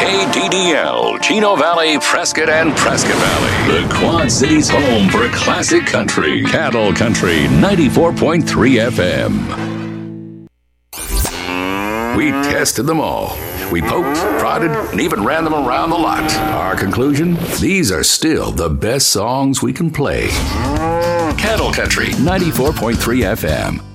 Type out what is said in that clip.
KDDL, Chino Valley, Prescott, and Prescott Valley. The Quad Cities' home for classic country. Cattle Country 94.3 FM. We tested them all. We poked, prodded, and even ran them around the lot. Our conclusion? These are still the best songs we can play. Cattle Country 94.3 FM.